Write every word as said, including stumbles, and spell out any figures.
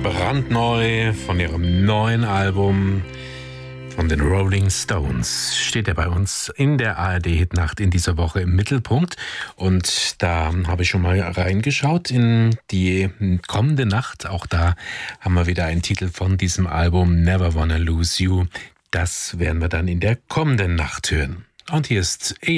brandneu von ihrem neuen Album von den Rolling Stones. Steht er bei uns in der A R D-Hitnacht in dieser Woche im Mittelpunkt. Und da habe ich schon mal reingeschaut in die kommende Nacht. Auch da haben wir wieder einen Titel von diesem Album, Never Wanna Lose You. Das werden wir dann in der kommenden Nacht hören. Und hier ist